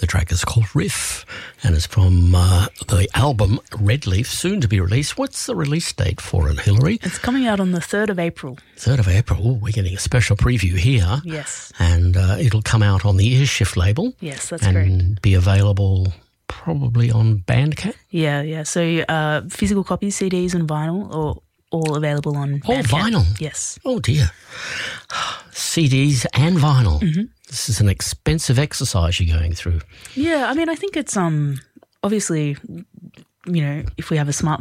track is called Riff, and it's from the album Red Leaf, soon to be released. What's the release date for it, Hilary? It's coming out on the 3rd of April. 3rd of April. Ooh, we're getting a special preview here. Yes. And it'll come out on the Earshift label. Yes, that's correct. And be available probably on Bandcamp. Yeah. So physical copies, CDs and vinyl, are all available on Bandcamp. Oh, vinyl? Yes. Oh, dear. CDs and vinyl. Mm-hmm. This is an expensive exercise you're going through. Yeah, I mean, I think it's obviously, if we have a smartphone